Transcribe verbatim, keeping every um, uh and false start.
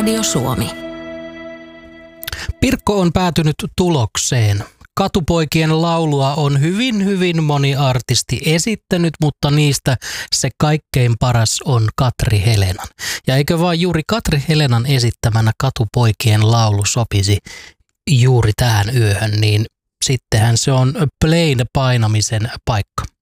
Radio Suomi. Pirkko on päätynyt tulokseen. Katupoikien laulua on hyvin, hyvin moni artisti esittänyt, mutta niistä se kaikkein paras on Katri Helenan. Ja eikö vaan juuri Katri Helenan esittämänä Katupoikien laulu sopisi juuri tähän yöhön, niin sittenhän se on plain painamisen paikka.